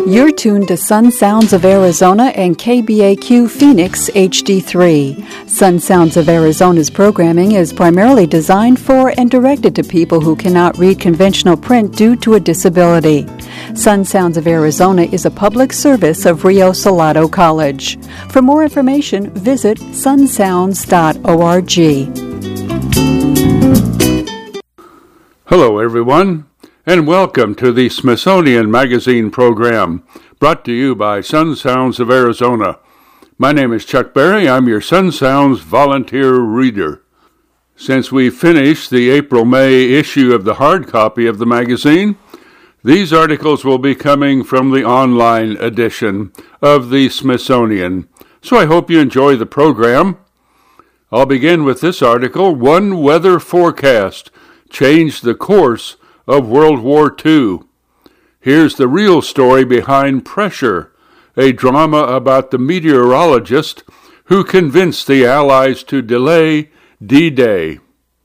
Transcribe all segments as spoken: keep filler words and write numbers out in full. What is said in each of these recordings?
You're tuned to Sun Sounds of Arizona and K B A Q Phoenix H D three. Sun Sounds of Arizona's programming is primarily designed for and directed to people who cannot read conventional print due to a disability. Sun Sounds of Arizona is a public service of Rio Salado College. For more information, visit sun sounds dot org. Hello, everyone, and welcome to the Smithsonian Magazine program, brought to you by Sun Sounds of Arizona. My name is Chuck Berry. I'm your Sun Sounds volunteer reader. Since we finished the April-May issue of the hard copy of the magazine, these articles will be coming from the online edition of the Smithsonian, so I hope you enjoy the program. I'll begin with this article, One Weather Forecast Changed the Course of World War Two. Here's the real story behind Pressure, a drama about the meteorologist who convinced the Allies to delay D-Day.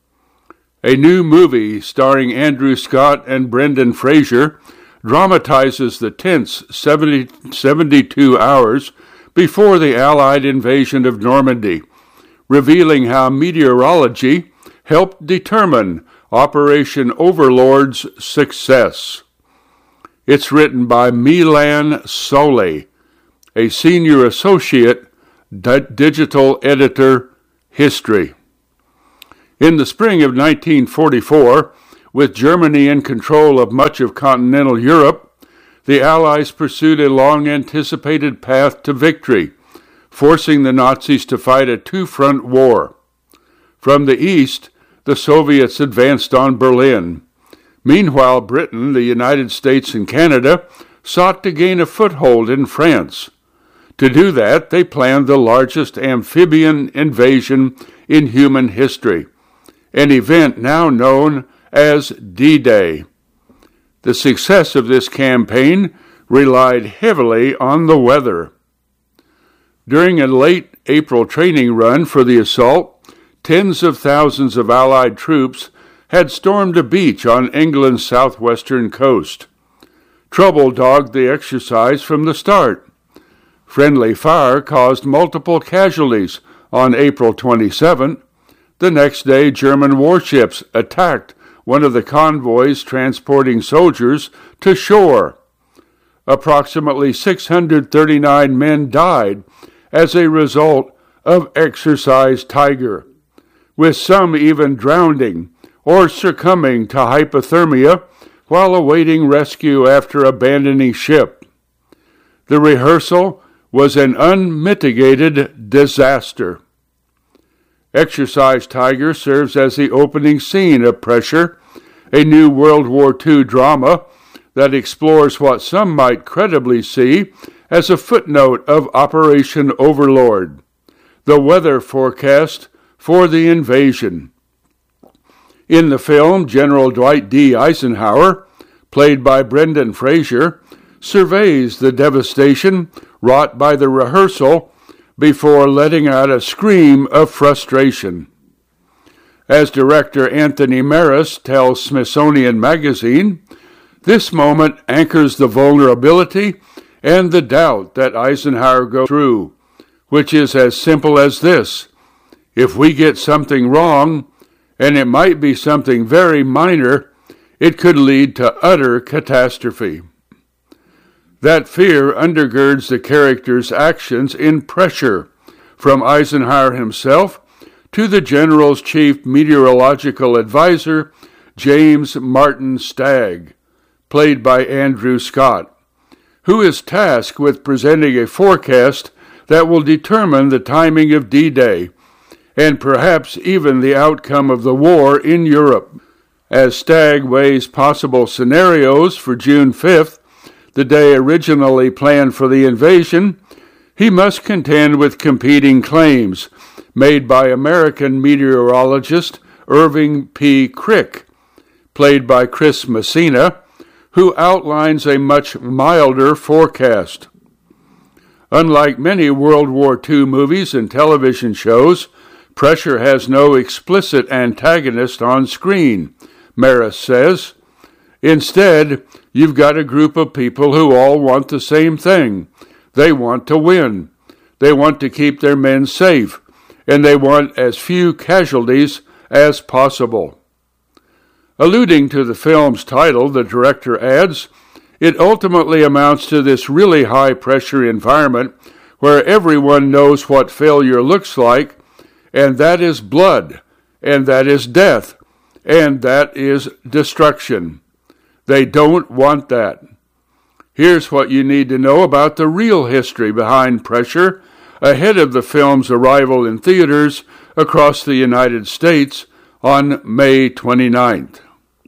A new movie starring Andrew Scott and Brendan Fraser dramatizes the tense seventy, seventy-two hours before the Allied invasion of Normandy, revealing how meteorology helped determine Operation Overlord's success. It's written by Milan Solé, a senior associate di- digital editor, history. In the spring of nineteen forty-four, with Germany in control of much of continental Europe, the Allies pursued a long-anticipated path to victory, forcing the Nazis to fight a two-front war. From the east, the Soviets advanced on Berlin. Meanwhile, Britain, the United States, and Canada sought to gain a foothold in France. To do that, they planned the largest amphibian invasion in human history, an event now known as D-Day. The success of this campaign relied heavily on the weather. During a late April training run for the assault, tens of thousands of Allied troops had stormed a beach on England's southwestern coast. Trouble dogged the exercise from the start. Friendly fire caused multiple casualties on April twenty-seventh. The next day, German warships attacked one of the convoys transporting soldiers to shore. Approximately six hundred thirty-nine men died as a result of Exercise Tiger, with some even drowning or succumbing to hypothermia while awaiting rescue after abandoning ship. The rehearsal was an unmitigated disaster. Exercise Tiger serves as the opening scene of Pressure, a new World War Two drama that explores what some might credibly see as a footnote of Operation Overlord, the weather forecast for the invasion. In the film, General Dwight D. Eisenhower, played by Brendan Fraser, surveys the devastation wrought by the rehearsal before letting out a scream of frustration. As director Anthony Maris tells Smithsonian Magazine, this moment anchors the vulnerability and the doubt that Eisenhower goes through, which is as simple as this: if we get something wrong, and it might be something very minor, it could lead to utter catastrophe. That fear undergirds the character's actions in Pressure, from Eisenhower himself to the general's chief meteorological advisor, James Martin Stagg, played by Andrew Scott, who is tasked with presenting a forecast that will determine the timing of D-Day, and perhaps even the outcome of the war in Europe. As Stagg weighs possible scenarios for June fifth, the day originally planned for the invasion, he must contend with competing claims made by American meteorologist Irving P. Crick, played by Chris Messina, who outlines a much milder forecast. Unlike many World War Two movies and television shows, Pressure has no explicit antagonist on screen, Maris says. Instead, you've got a group of people who all want the same thing. They want to win. They want to keep their men safe, and they want as few casualties as possible. Alluding to the film's title, the director adds, it ultimately amounts to this really high-pressure environment where everyone knows what failure looks like, and that is blood, and that is death, and that is destruction. They don't want that. Here's what you need to know about the real history behind Pressure ahead of the film's arrival in theaters across the United States on May twenty-ninth.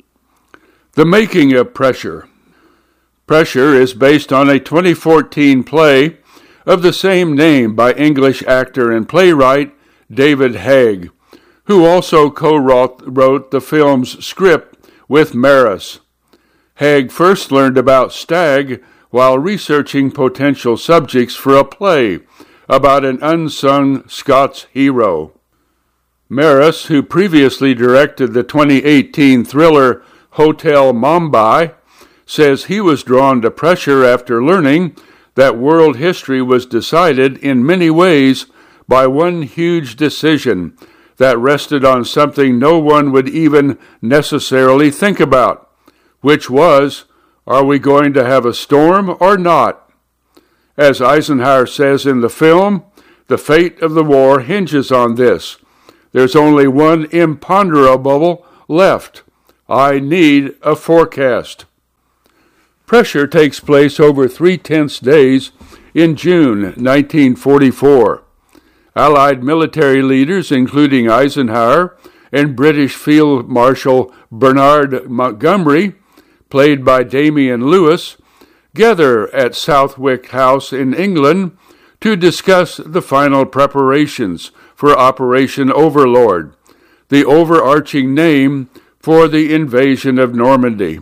The making of Pressure. Pressure is based on a twenty fourteen play of the same name by English actor and playwright David Haig, who also co-wrote the film's script with Maris. Haig first learned about Stag while researching potential subjects for a play about an unsung Scots hero. Maris, who previously directed the twenty eighteen thriller Hotel Mumbai, says he was drawn to Pressure after learning that world history was decided in many ways by one huge decision that rested on something no one would even necessarily think about, which was, are we going to have a storm or not? As Eisenhower says in the film, the fate of the war hinges on this. There's only one imponderable left. I need a forecast. Pressure takes place over three-tenths days in June nineteen forty-four. Allied military leaders, including Eisenhower and British Field Marshal Bernard Montgomery, played by Damian Lewis, gather at Southwick House in England to discuss the final preparations for Operation Overlord, the overarching name for the invasion of Normandy.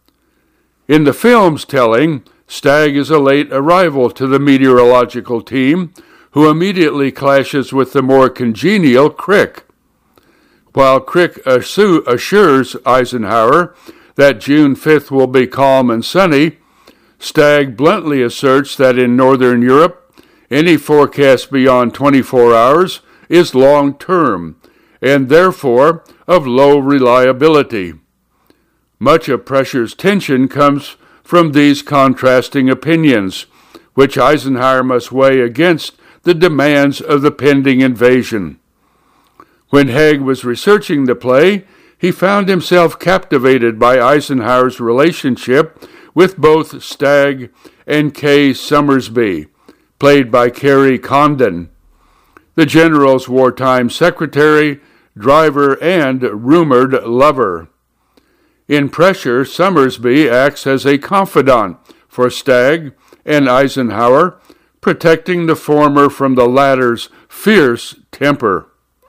In the film's telling, Stag is a late arrival to the meteorological team, who immediately clashes with the more congenial Crick. While Crick assures Eisenhower that June fifth will be calm and sunny, Stag bluntly asserts that in Northern Europe, any forecast beyond twenty-four hours is long-term, and therefore of low reliability. Much of Pressure's tension comes from these contrasting opinions, which Eisenhower must weigh against the demands of the pending invasion. When Haig was researching the play, he found himself captivated by Eisenhower's relationship with both Stag and Kay Summersby, played by Kerry Condon, the general's wartime secretary, driver, and rumored lover. In Pressure, Summersby acts as a confidant for Stag and Eisenhower, protecting the former from the latter's fierce temper.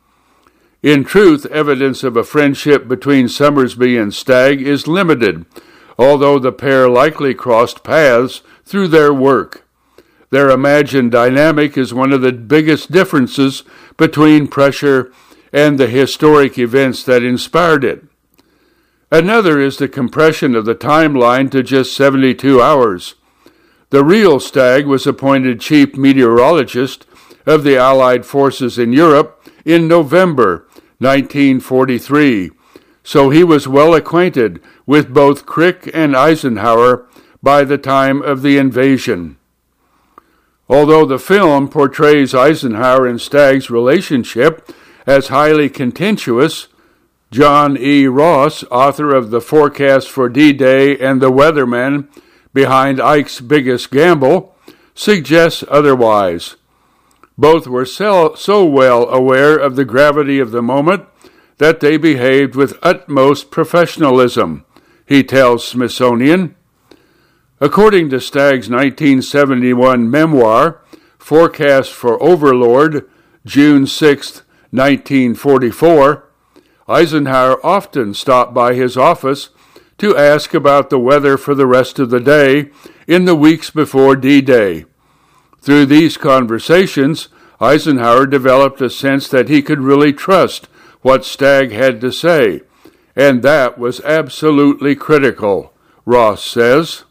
In truth, evidence of a friendship between Summersby and Stag is limited, although the pair likely crossed paths through their work. Their imagined dynamic is one of the biggest differences between Pressure and the historic events that inspired it. Another is the compression of the timeline to just seventy-two hours. The real Stag was appointed chief meteorologist of the Allied forces in Europe in November nineteen forty-three, so he was well acquainted with both Crick and Eisenhower by the time of the invasion. Although the film portrays Eisenhower and Stag's relationship as highly contentious, John E. Ross, author of The Forecast for D-Day and The Weatherman Behind Ike's Biggest Gamble, suggests otherwise. Both were so, so well aware of the gravity of the moment that they behaved with utmost professionalism, he tells Smithsonian. According to Stag's nineteen seventy-one memoir, Forecast for Overlord, June sixth, nineteen forty-four, Eisenhower often stopped by his office to ask about the weather for the rest of the day in the weeks before D-Day. Through these conversations, Eisenhower developed a sense that he could really trust what Stag had to say, and that was absolutely critical. Ross says.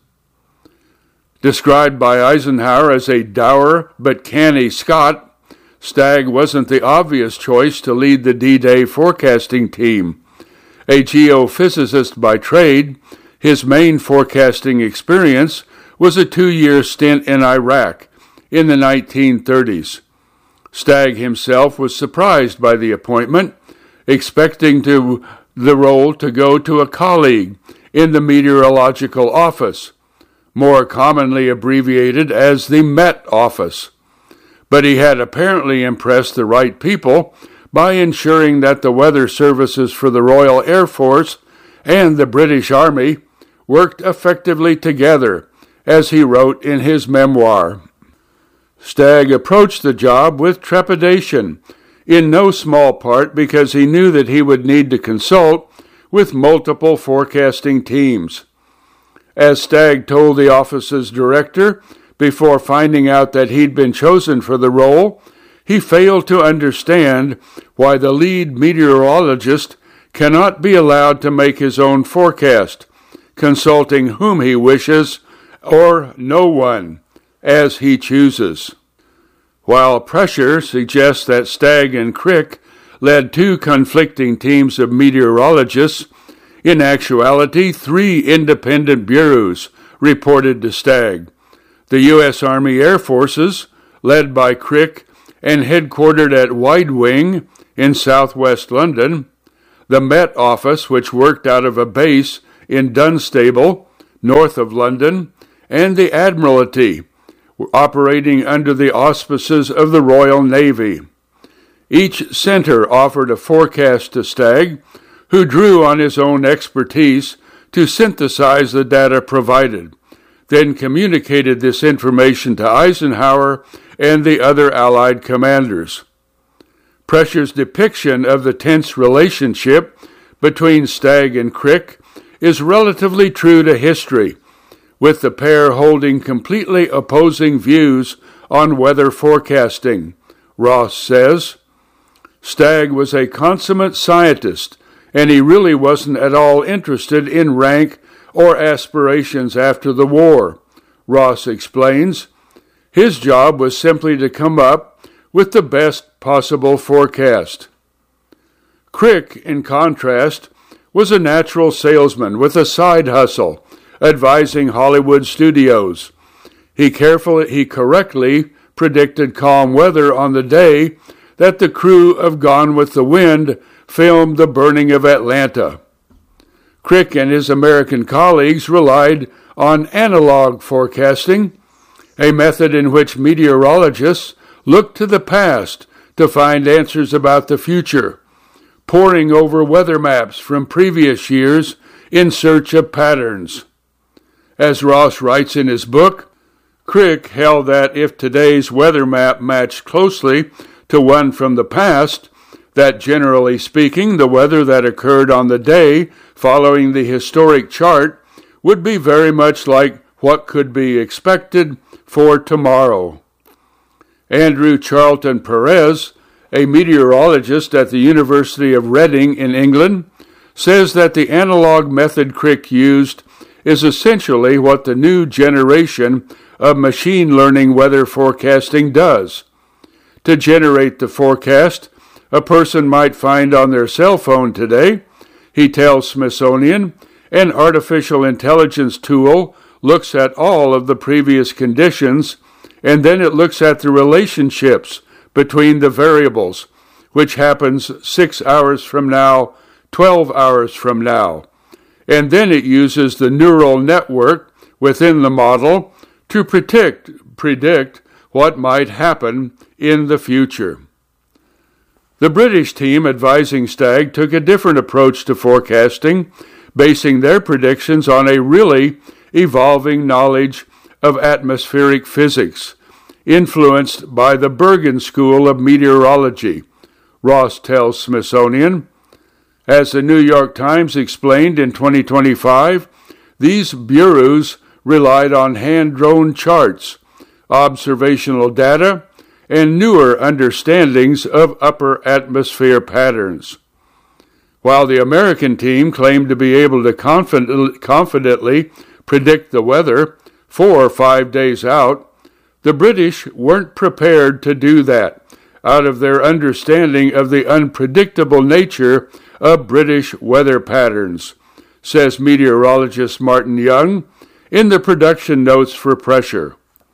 Described by Eisenhower as a dour but canny Scot, Stagg wasn't the obvious choice to lead the D-Day forecasting team. A geophysicist by trade, his main forecasting experience was a two-year stint in Iraq in the nineteen thirties. Stagg himself was surprised by the appointment, expecting to, the role to go to a colleague in the meteorological office, more commonly abbreviated as the Met Office. But he had apparently impressed the right people by ensuring that the weather services for the Royal Air Force and the British Army worked effectively together, as he wrote in his memoir. Stagg approached the job with trepidation, in no small part because he knew that he would need to consult with multiple forecasting teams. As Stagg told the office's director before finding out that he'd been chosen for the role, he failed to understand why the lead meteorologist cannot be allowed to make his own forecast, consulting whom he wishes or no one, as he chooses. While pressure suggests that Stagg and Crick led two conflicting teams of meteorologists, in actuality, three independent bureaus reported to Stagg. The U S Army Air Forces, led by Crick and headquartered at Wide Wing in southwest London, the Met Office, which worked out of a base in Dunstable, north of London, and the Admiralty, operating under the auspices of the Royal Navy. Each center offered a forecast to Stagg, who drew on his own expertise to synthesize the data provided, then communicated this information to Eisenhower and the other Allied commanders. Pressure's depiction of the tense relationship between Stagg and Crick is relatively true to history, with the pair holding completely opposing views on weather forecasting. Ross says, Stagg was a consummate scientist, and he really wasn't at all interested in rank or aspirations after the war. Ross explains, his job was simply to come up with the best possible forecast. Crick, in contrast, was a natural salesman with a side hustle, advising Hollywood studios. He carefully, he correctly predicted calm weather on the day that the crew of Gone with the Wind filmed the burning of Atlanta. Crick and his American colleagues relied on analog forecasting, a method in which meteorologists look to the past to find answers about the future, poring over weather maps from previous years in search of patterns. As Ross writes in his book, Crick held that if today's weather map matched closely to one from the past, that generally speaking, the weather that occurred on the day following the historic chart would be very much like what could be expected for tomorrow. Andrew Charlton Perez, a meteorologist at the University of Reading in England, says that the analog method Crick used is essentially what the new generation of machine learning weather forecasting does. To generate the forecast, a person might find on their cell phone today, he tells Smithsonian, an artificial intelligence tool looks at all of the previous conditions, and then it looks at the relationships between the variables, which happens six hours from now, twelve hours from now. And then it uses the neural network within the model to predict, predict what might happen in the future. The British team advising Stagg took a different approach to forecasting, basing their predictions on a really evolving knowledge of atmospheric physics, influenced by the Bergen School of Meteorology, Ross tells Smithsonian. As the New York Times explained in twenty twenty-five, these bureaus relied on hand-drawn charts, observational data, and newer understandings of upper atmosphere patterns. While the American team claimed to be able to confident, confidently predict the weather four or five days out, the British weren't prepared to do that out of their understanding of the unpredictable nature of British weather patterns, says meteorologist Martin Young in the production notes for Pressure.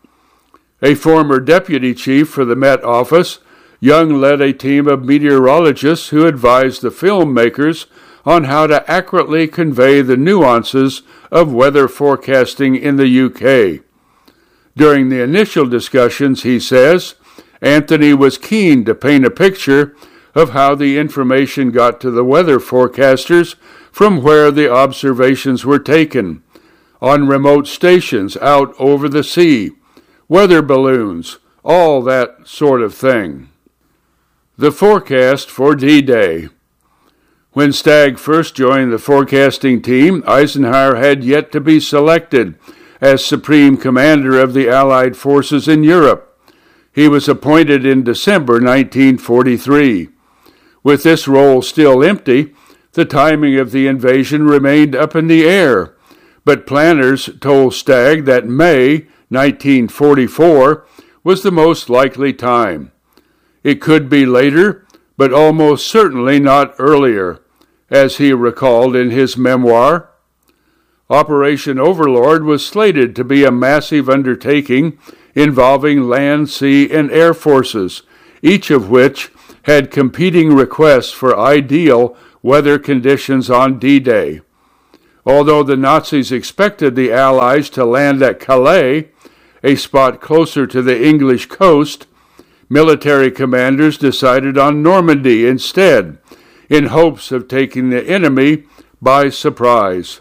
A former deputy chief for the Met Office, Young led a team of meteorologists who advised the filmmakers on how to accurately convey the nuances of weather forecasting in the U K. During the initial discussions, he says, Anthony was keen to paint a picture of how the information got to the weather forecasters from where the observations were taken, on remote stations out over the sea, weather balloons, all that sort of thing. The forecast for D-Day. When Stagg first joined the forecasting team, Eisenhower had yet to be selected as Supreme Commander of the Allied forces in Europe. He was appointed in December nineteen forty-three. With this role still empty, the timing of the invasion remained up in the air, but planners told Stagg that May nineteen forty-four was the most likely time. It could be later, but almost certainly not earlier, as he recalled in his memoir. Operation Overlord was slated to be a massive undertaking involving land, sea, and air forces, each of which had competing requests for ideal weather conditions on D-Day. Although the Nazis expected the Allies to land at Calais, a spot closer to the English coast, military commanders decided on Normandy instead, in hopes of taking the enemy by surprise.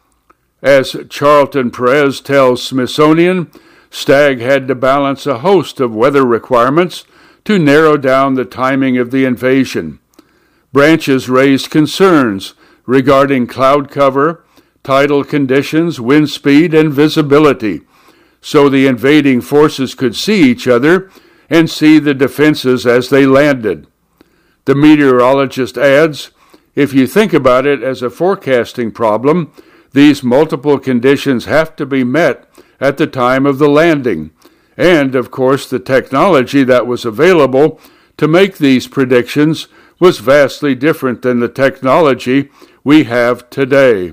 As Charlton Perez tells Smithsonian, Stagg had to balance a host of weather requirements to narrow down the timing of the invasion. Branches raised concerns regarding cloud cover, tidal conditions, wind speed, and visibility, so the invading forces could see each other and see the defenses as they landed. The meteorologist adds, if you think about it as a forecasting problem, these multiple conditions have to be met at the time of the landing, and, of course, the technology that was available to make these predictions was vastly different than the technology we have today.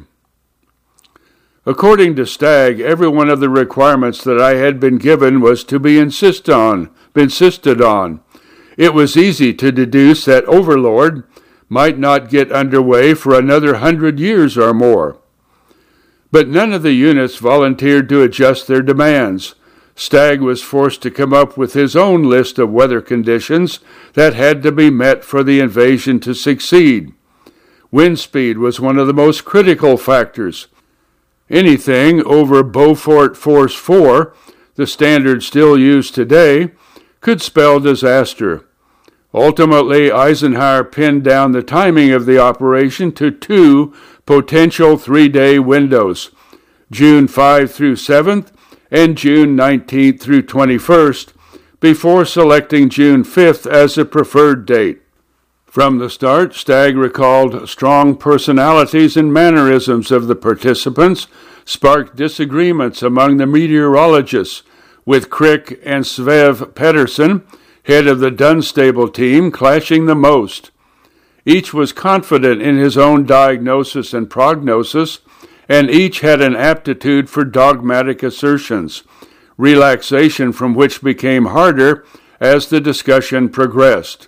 According to Stagg, every one of the requirements that I had been given was to be insist on, insisted on. It was easy to deduce that Overlord might not get underway for another hundred years or more. But none of the units volunteered to adjust their demands. Stagg was forced to come up with his own list of weather conditions that had to be met for the invasion to succeed. Wind speed was one of the most critical factors. Anything over Beaufort Force four, the standard still used today, could spell disaster. Ultimately, Eisenhower pinned down the timing of the operation to two potential three-day windows, June fifth through seventh and June nineteenth through twenty-first, before selecting June fifth as a preferred date. From the start, Stagg recalled strong personalities and mannerisms of the participants sparked disagreements among the meteorologists, with Crick and Svev Pedersen, head of the Dunstable team, clashing the most. Each was confident in his own diagnosis and prognosis, and each had an aptitude for dogmatic assertions, relaxation from which became harder as the discussion progressed.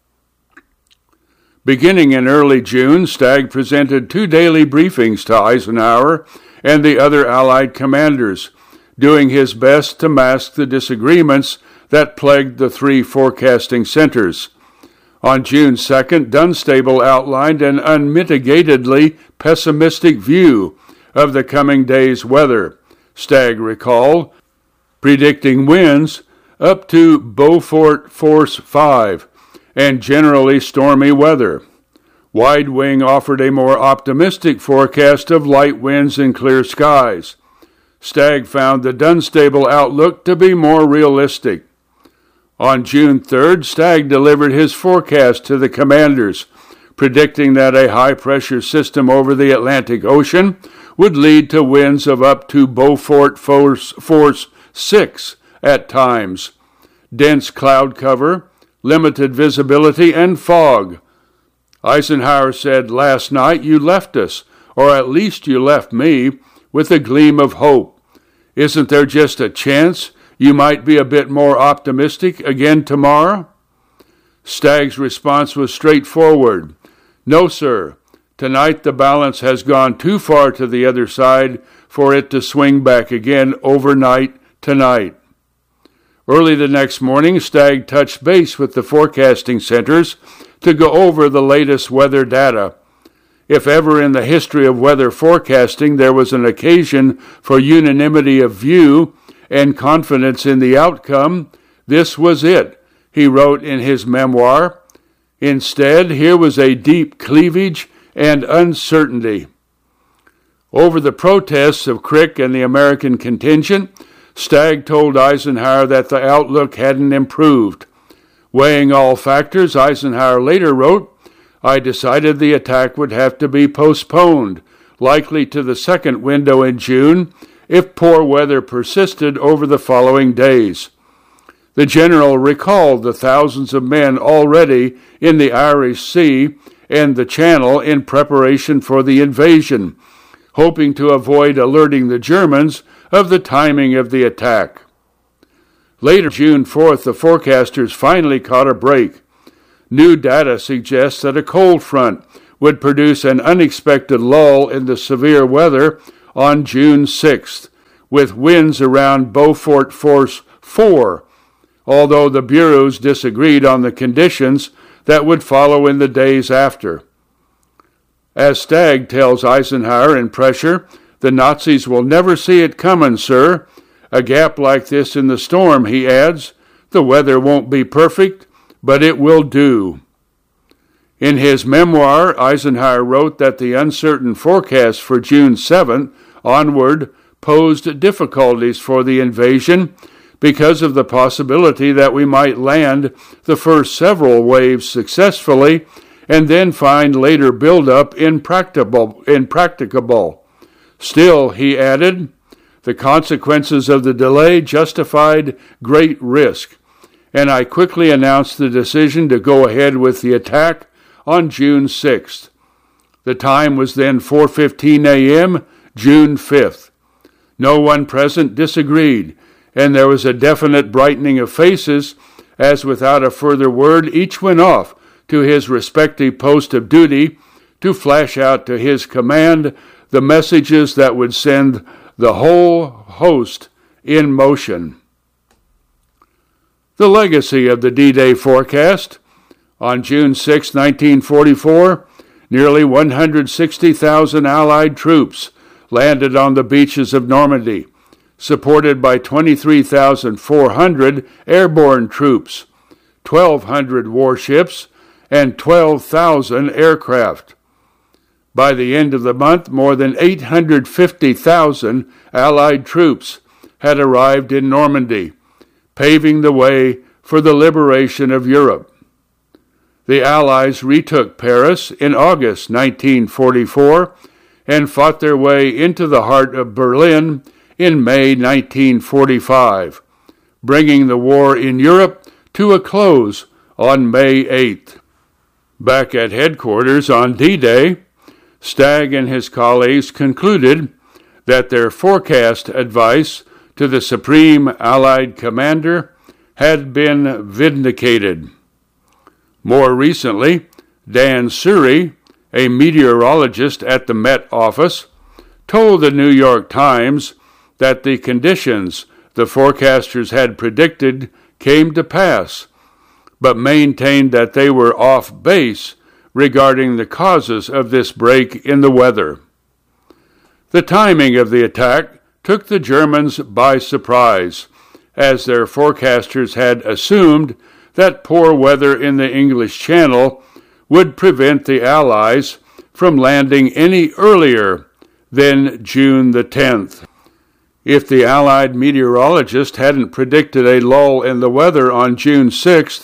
Beginning in early June, Stagg presented two daily briefings to Eisenhower and the other Allied commanders, doing his best to mask the disagreements that plagued the three forecasting centers. On June second, Dunstable outlined an unmitigatedly pessimistic view of the coming day's weather, Stagg recalled, predicting winds up to Beaufort Force five and generally stormy weather. Wide Wing offered a more optimistic forecast of light winds and clear skies. Stagg found the Dunstable outlook to be more realistic. On June third, Stagg delivered his forecast to the commanders, predicting that a high-pressure system over the Atlantic Ocean would lead to winds of up to Beaufort Force, Force six at times, dense cloud cover, limited visibility, and fog. Eisenhower said, "Last night you left us, or at least you left me, with a gleam of hope. Isn't there just a chance you might be a bit more optimistic again tomorrow?" Stagg's response was straightforward. "No, sir. Tonight the balance has gone too far to the other side for it to swing back again overnight tonight." Early the next morning, Stagg touched base with the forecasting centers to go over the latest weather data. If ever in the history of weather forecasting there was an occasion for unanimity of view and confidence in the outcome, this was it, he wrote in his memoir. Instead, here was a deep cleavage and uncertainty. Over the protests of Crick and the American contingent, Stagg told Eisenhower that the outlook hadn't improved. Weighing all factors, Eisenhower later wrote, "I decided the attack would have to be postponed, likely to the second window in June, if poor weather persisted over the following days." The general recalled the thousands of men already in the Irish Sea and the Channel in preparation for the invasion, hoping to avoid alerting the Germans of the timing of the attack. Later, June fourth, the forecasters finally caught a break. New data suggests that a cold front would produce an unexpected lull in the severe weather on June sixth, with winds around Beaufort Force four, although the bureaus disagreed on the conditions that would follow in the days after. As Stagg tells Eisenhower in Pressure, "The Nazis will never see it coming, sir. A gap like this in the storm," he adds, "the weather won't be perfect, but it will do." In his memoir, Eisenhower wrote that the uncertain forecast for June seventh onward posed difficulties for the invasion because of the possibility that we might land the first several waves successfully and then find later buildup impracticable. impracticable. Still, he added, the consequences of the delay justified great risk, and I quickly announced the decision to go ahead with the attack on June sixth. The time was then four fifteen a.m., June fifth. No one present disagreed, and there was a definite brightening of faces as without a further word each went off to his respective post of duty to flash out to his command the messages that would send the whole host in motion. The legacy of the D-Day forecast. On June sixth, nineteen forty-four, nearly one hundred sixty thousand Allied troops landed on the beaches of Normandy, supported by twenty-three thousand four hundred airborne troops, twelve hundred warships, and twelve thousand aircraft. By the end of the month, more than eight hundred fifty thousand Allied troops had arrived in Normandy, paving the way for the liberation of Europe. The Allies retook Paris in August nineteen forty-four and fought their way into the heart of Berlin in May nineteen forty-five, bringing the war in Europe to a close on May eighth. Back at headquarters on D-Day, Stagg and his colleagues concluded that their forecast advice to the Supreme Allied Commander had been vindicated. More recently, Dan Surrey, a meteorologist at the Met Office, told the New York Times that the conditions the forecasters had predicted came to pass, but maintained that they were off base regarding the causes of this break in the weather. The timing of the attack took the Germans by surprise, as their forecasters had assumed that poor weather in the English Channel would prevent the Allies from landing any earlier than June the tenth. If the Allied meteorologist hadn't predicted a lull in the weather on June sixth,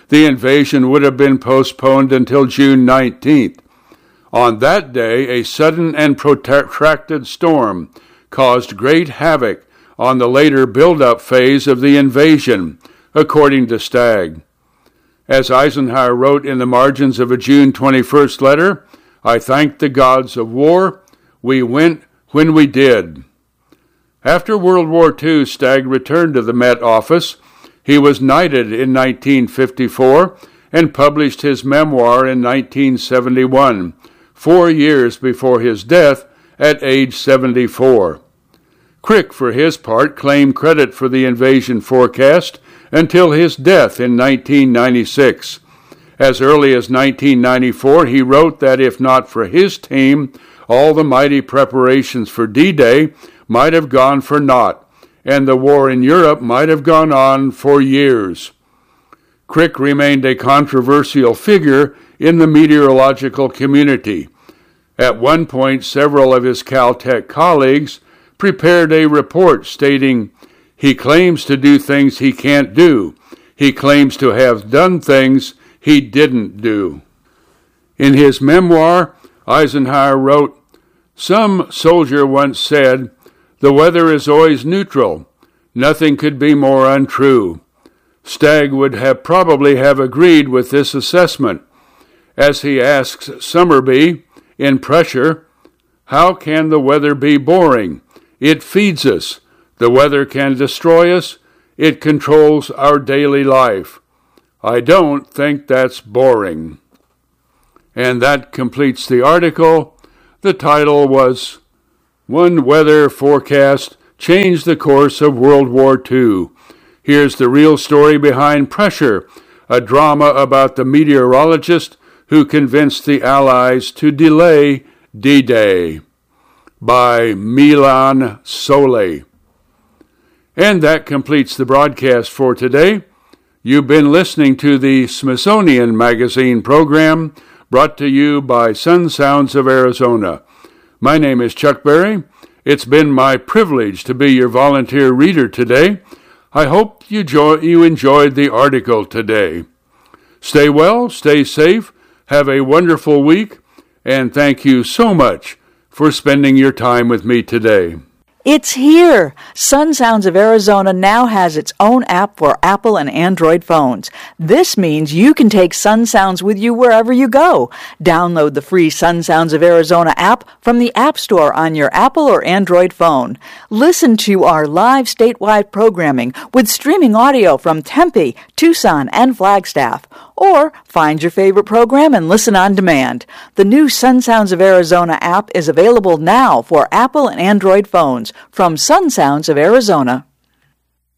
the invasion would have been postponed until June nineteenth. On that day, a sudden and protracted storm caused great havoc on the later build-up phase of the invasion, according to Stagg. As Eisenhower wrote in the margins of a June twenty-first letter, "I thank the gods of war. We went when we did." After World War Two, Stagg returned to the Met Office. He was knighted in nineteen fifty-four and published his memoir in nineteen seventy-one, four years before his death at age seventy-four. Crick, for his part, claimed credit for the invasion forecast until his death in nineteen ninety-six. As early as nineteen ninety-four, he wrote that if not for his team, all the mighty preparations for D-Day might have gone for naught, and the war in Europe might have gone on for years. Crick remained a controversial figure in the meteorological community. At one point, several of his Caltech colleagues prepared a report stating, "He claims to do things he can't do. He claims to have done things he didn't do." In his memoir, Eisenhower wrote, "Some soldier once said, 'The weather is always neutral.' Nothing could be more untrue." Stagg would have probably have agreed with this assessment. As he asks Summerby in Pressure, "How can the weather be boring? It feeds us. The weather can destroy us. It controls our daily life. I don't think that's boring." And that completes the article. The title was "One Weather Forecast Changed the Course of World War Two. Here's the real story behind Pressure, a drama about the meteorologist who convinced the Allies to delay D-Day," by Milan Sole. And that completes the broadcast for today. You've been listening to the Smithsonian Magazine program, brought to you by Sun Sounds of Arizona. My name is Chuck Berry. It's been my privilege to be your volunteer reader today. I hope you, jo- you enjoyed the article today. Stay well, stay safe, have a wonderful week, and thank you so much for spending your time with me today. It's here! Sun Sounds of Arizona now has its own app for Apple and Android phones. This means you can take Sun Sounds with you wherever you go. Download the free Sun Sounds of Arizona app from the App Store on your Apple or Android phone. Listen to our live statewide programming with streaming audio from Tempe, Tucson, and Flagstaff. Or find your favorite program and listen on demand. The new Sun Sounds of Arizona app is available now for Apple and Android phones from Sun Sounds of Arizona.